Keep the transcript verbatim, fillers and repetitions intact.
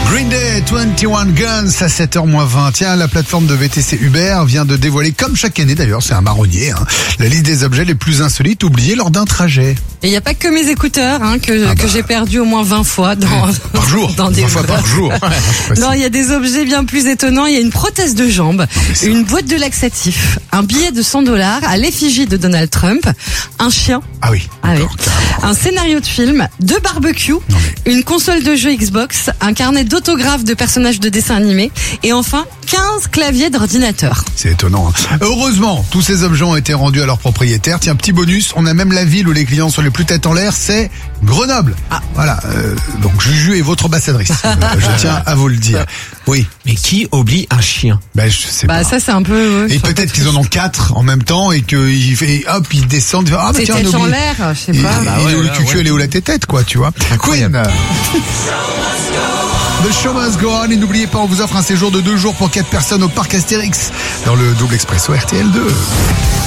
Green Day, vingt et un Guns à sept heures moins vingt. Tiens, la plateforme de V T C Uber vient de dévoiler, comme chaque année d'ailleurs, c'est un marronnier, hein, la liste des objets les plus insolites oubliés lors d'un trajet. Et il n'y a pas que mes écouteurs hein, que, ah bah. que j'ai perdu au moins vingt fois dans, par jour, dans des vingt fois par jour. Non, il y a des objets bien plus étonnants. Il y a une prothèse de jambe, une boîte de laxatif, un billet de cent dollars à l'effigie de Donald Trump, un chien. Ah oui. Ah oui. Un scénario de film, deux barbecues, mais... une console de jeu Xbox, un carnet d'autographes de personnages de dessins animés et enfin quinze claviers d'ordinateur. C'est étonnant. Hein. Heureusement, tous ces objets ont été rendus à leurs propriétaires. Tiens, petit bonus, on a même la ville où les clients sont les plus tête en l'air, c'est Grenoble. Ah. Voilà. Euh, donc Juju est votre ambassadrice. euh, je tiens à vous le dire. Oui. Mais qui oublie un chien? Ben je sais bah, pas. Ça c'est un peu. Ouais, et peut-être qu'ils en ont quatre en même temps et qu'ils fait hop ils descendent. Ah bah c'est tiens, tête en l'air, je sais pas. Et, bah et ouais, le ouais, cucu ouais. elle est où la tête quoi, tu vois. Queen. The show must go on. Et n'oubliez pas, on vous offre un séjour de deux jours pour quatre personnes au parc Astérix dans le double expresso R T L deux.